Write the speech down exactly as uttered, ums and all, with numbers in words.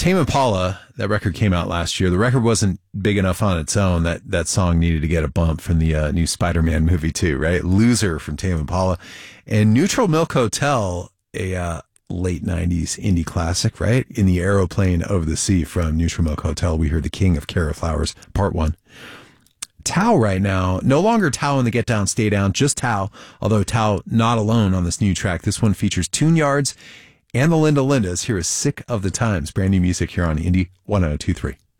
Tame Impala, that record came out last year. The record wasn't big enough on its own. That that song needed to get a bump from the uh, new Spider-Man movie too, right? Loser from Tame Impala. And Neutral Milk Hotel, a uh, late nineties indie classic, right? In the Aeroplane Over the Sea from Neutral Milk Hotel, we heard The King of Carrot Flowers, part one. Tao right now, no longer Tao in the Get Down, Stay Down, just Tao, although Tao not alone on this new track. This one features Tune Yards and the Linda Lindas. Here is Sick of the Times, brand new music here on Indie one oh two three.